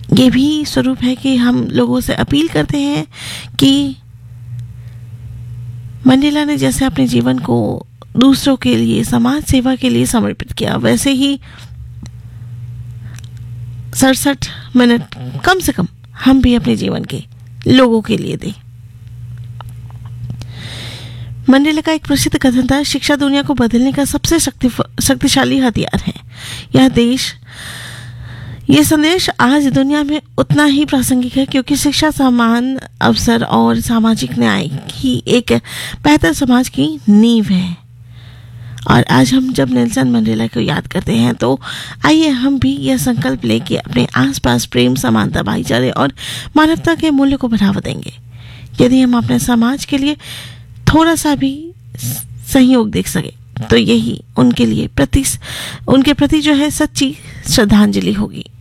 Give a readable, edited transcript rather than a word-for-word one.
ये भी स्वरूप है कि हम लोगों से अपील करते हैं कि मंडेला ने जैसे अपने जीवन को दूसरों के लिए, समाज सेवा के लिए समर्पित किया, वैसे ही 67 मिनट कम से कम हम भी अपने जीवन के लोगों के लिए दें। मंडेला का एक प्रसिद्ध कथन था, शिक्षा दुनिया को बदलने का सबसे शक्तिशाली हथियार है। यह संदेश आज दुनिया में उतना ही प्रासंगिक है क्योंकि शिक्षा समान अवसर और सामाजिक न्याय की एक बेहतर समाज की नींव है। और आज हम जब नेल्सन मंडेला को याद करते हैं तो आइए हम भी यह संकल्प लें कि अपने आसपास प्रेम, समानता, भाईचारे और मानवता के मूल्य को बढ़ावा देंगे। यदि हम अपने समाज के लिए थोड़ा सा भी सहयोग देख सके तो यही उनके प्रति जो है सच्ची श्रद्धांजलि होगी।